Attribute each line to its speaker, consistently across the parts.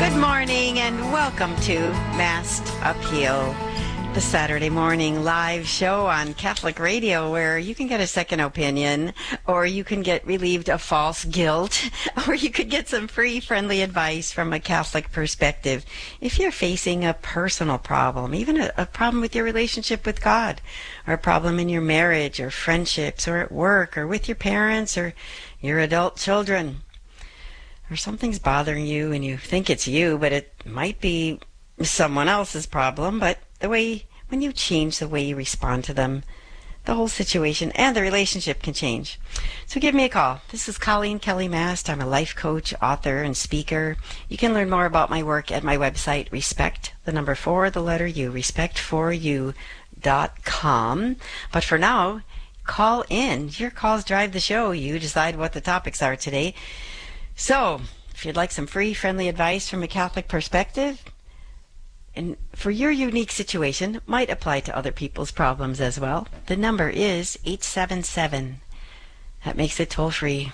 Speaker 1: Good morning and welcome to Masked Appeal, the Saturday morning live show on Catholic Radio where you can get a second opinion, or you can get relieved of false guilt, or you could get some free, friendly advice from a Catholic perspective. If you're facing a personal problem, even a problem with your relationship with God, or a problem in your marriage or friendships or at work or with your parents or your adult children, or something's bothering you and you think it's you, but it might be someone else's problem, but when you change the way you respond to them, the whole situation and the relationship can change. So give me a call. This is Colleen Kelly Mast. I'm a life coach, author, and speaker. You can learn more about my work at my website, respect4u.com. But for now, call in. Your calls drive the show. You decide what the topics are today. So, if you'd like some free, friendly advice from a Catholic perspective, and for your unique situation, might apply to other people's problems as well, the number is 877. That makes it toll-free.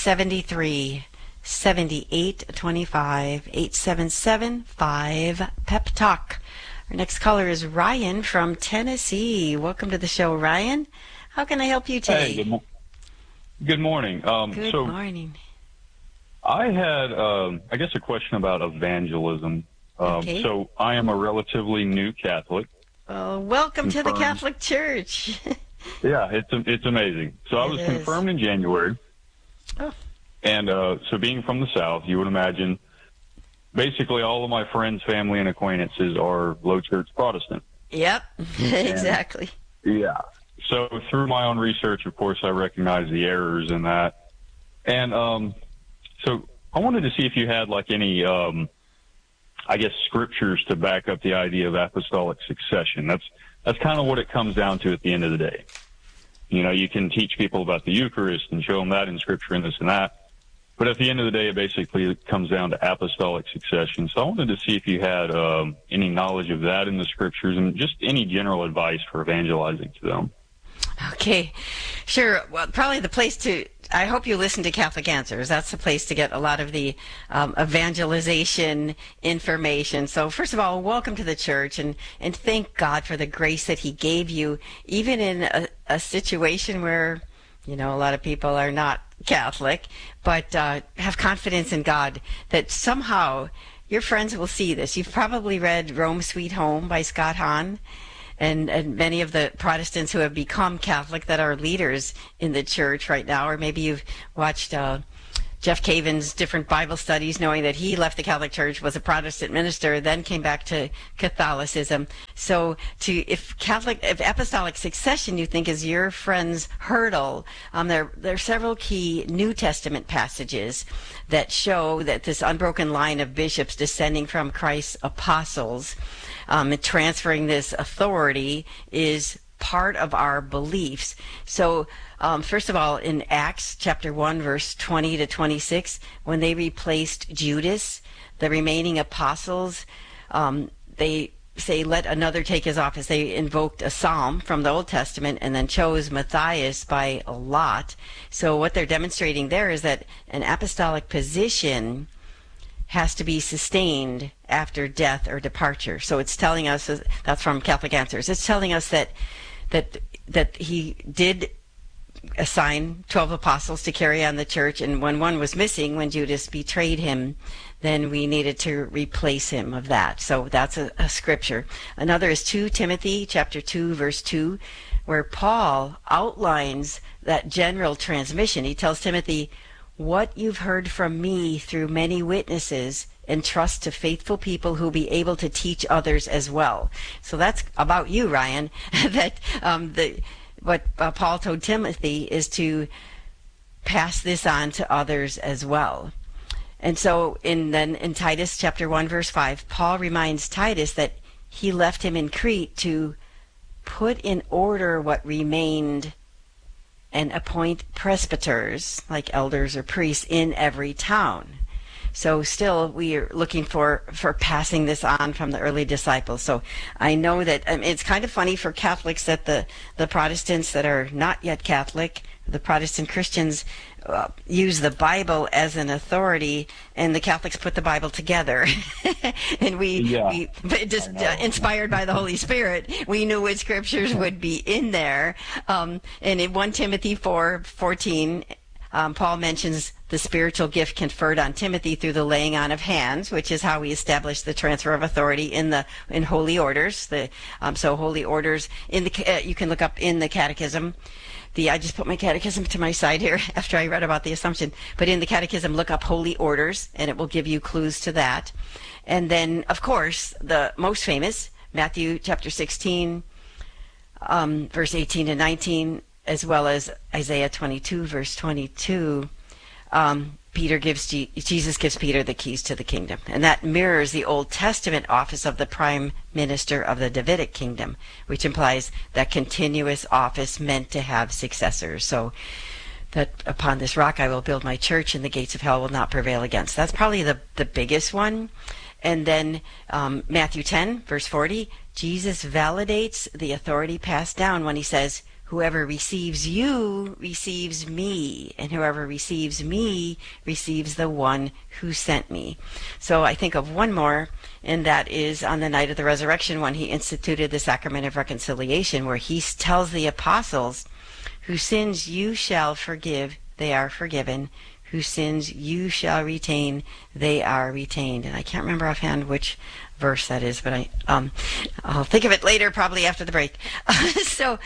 Speaker 1: 573-7825. 877-5-PEP-TALK. Our next caller is Ryan from Tennessee. Welcome to the show, Ryan. How can I help you today?
Speaker 2: Hey, good morning.
Speaker 1: Good morning.
Speaker 2: I had, I guess, a question about evangelism.
Speaker 1: Okay.
Speaker 2: So I am a relatively new Catholic.
Speaker 1: Welcome to the Catholic Church.
Speaker 2: Yeah, it's amazing. So I was confirmed in January.
Speaker 1: Oh.
Speaker 2: And so being from the South, you would imagine basically all of my friends, family, and acquaintances are low church Protestant.
Speaker 1: Yep, exactly.
Speaker 2: Yeah. So through my own research, of course, I recognize the errors in that. And so I wanted to see if you had like any, I guess, scriptures to back up the idea of apostolic succession. That's kind of what it comes down to at the end of the day. You know, you can teach people about the Eucharist and show them that in Scripture and this and that. But at the end of the day, it basically comes down to apostolic succession. So I wanted to see if you had any knowledge of that in the Scriptures and just any general advice for evangelizing to them.
Speaker 1: Okay, sure. Well, probably the place to, I hope you listen to Catholic Answers. That's the place to get a lot of the evangelization information. So first of all, welcome to the church, and thank God for the grace that he gave you, even in a situation where, you know, a lot of people are not Catholic, but have confidence in God that somehow your friends will see this. You've probably read Rome Sweet Home by Scott Hahn. And many of the Protestants who have become Catholic that are leaders in the church right now, or maybe you've watched Jeff Caven's different Bible studies, knowing that he left the Catholic Church, was a Protestant minister, then came back to Catholicism. So if apostolic succession you think is your friend's hurdle, there are several key New Testament passages that show that this unbroken line of bishops descending from Christ's apostles, and transferring this authority is part of our beliefs. So first of all, in Acts chapter 1, verse 20 to 26, when they replaced Judas, the remaining apostles, they say, let another take his office. They invoked a psalm from the Old Testament and then chose Matthias by a lot. So what they're demonstrating there is that an apostolic position has to be sustained after death or departure. So it's telling us, that's from Catholic Answers, it's telling us that he did assign 12 apostles to carry on the church, and when one was missing, when Judas betrayed him, then we needed to replace him of that. So that's a scripture. Another is 2 Timothy chapter 2, verse 2, where Paul outlines that general transmission. He tells Timothy, what you've heard from me through many witnesses, entrust to faithful people who will be able to teach others as well. So that's about you, Ryan, that what Paul told Timothy is to pass this on to others as well. And so in Titus chapter 1, verse 5, Paul reminds Titus that he left him in Crete to put in order what remained and appoint presbyters, like elders or priests, in every town. So still we are looking for passing this on from the early disciples. So I know that it's kind of funny for Catholics that the Protestants that are not yet Catholic, the Protestant Christians, use the Bible as an authority, and the Catholics put the Bible together. And we just inspired by the Holy Spirit, we knew which scriptures would be in there. And in 1 Timothy 4:14, Paul mentions the spiritual gift conferred on Timothy through the laying on of hands, which is how we establish the transfer of authority in holy orders. So holy orders you can look up in the Catechism. I just put my catechism to my side here after I read about the Assumption. But in the catechism, look up holy orders, and it will give you clues to that. And then, of course, the most famous, Matthew chapter 16, verse 18 and 19, as well as Isaiah 22, verse 22. Jesus gives Peter the keys to the kingdom. And that mirrors the Old Testament office of the prime minister of the Davidic kingdom, which implies that continuous office meant to have successors. So that upon this rock I will build my church, and the gates of hell will not prevail against. That's probably the biggest one. And then Matthew 10, verse 40, Jesus validates the authority passed down when he says, whoever receives you receives me, and whoever receives me receives the one who sent me. So I think of one more, and that is on the night of the resurrection when he instituted the sacrament of reconciliation, where he tells the apostles, whose sins you shall forgive, they are forgiven. Whose sins you shall retain, they are retained. And I can't remember offhand which verse that is, but I'll think of it later, probably after the break. So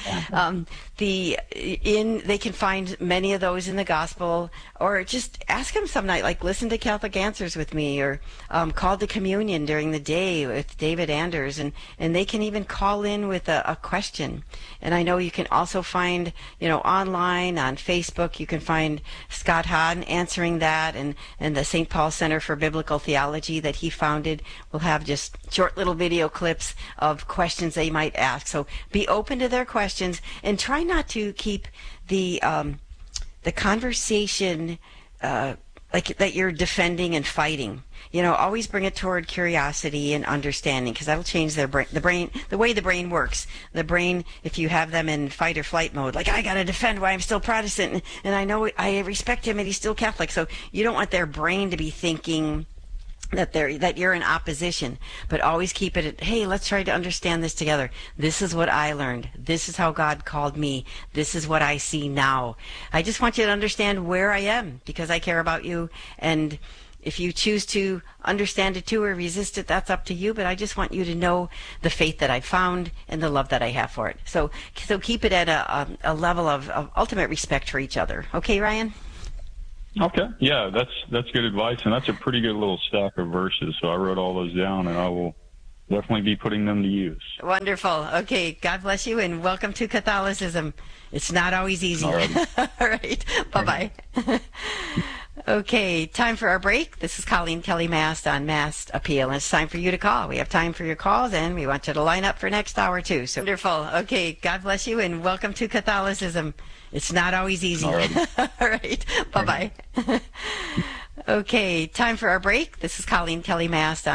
Speaker 1: they can find many of those in the gospel, or just ask them some night, like listen to Catholic Answers with me, or call to communion during the day with David Anders, and they can even call in with a question. And I know you can also find, online on Facebook, you can find Scott Hahn answering that, and the St. Paul Center for Biblical Theology that he founded will have just short little video clips of questions they might ask. So be open to their questions, and try not to keep the conversation like that you're defending and fighting. Always bring it toward curiosity and understanding, because that'll change the way the brain works. The brain, if you have them in fight or flight mode, like, I got to defend why I'm still Protestant, and I know I respect him and he's still Catholic. So you don't want their brain to be thinking that you're in opposition, but always keep it at, hey, let's try to understand this together. This is what I learned. This is how God called me. This is what I see now. I just want you to understand where I am, because I care about you. And if you choose to understand it too or resist it, that's up to you. But I just want you to know the faith that I found and the love that I have for it. So keep it at a level of ultimate respect for each other. Okay, Ryan?
Speaker 2: Okay. Yeah, that's good advice, and that's a pretty good little stack of verses. So I wrote all those down, and I will definitely be putting them to use.
Speaker 1: Wonderful. Okay. God bless you, and welcome to Catholicism. It's not always easy. All right. Bye-bye. Okay, time for our break. This is Colleen Kelly Mast on Mast Appeal, and it's time for you to call. We have time for your calls, and we want you to line up for next hour, too. So wonderful. Okay, God bless you, and welcome to Catholicism. It's not always easy. All right. Bye-bye. Okay, time for our break. This is Colleen Kelly Mast on